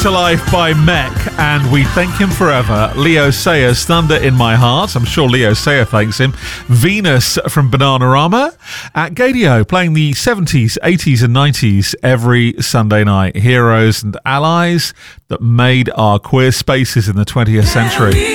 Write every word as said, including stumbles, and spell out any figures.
to Life by Mech, and we thank him forever. Leo Sayers, Thunder in My Heart. I'm sure Leo Sayer thanks him. Venus from Bananarama. At Gadio, playing the seventies, eighties and nineties every Sunday night. Heroes and allies that made our queer spaces in the twentieth century.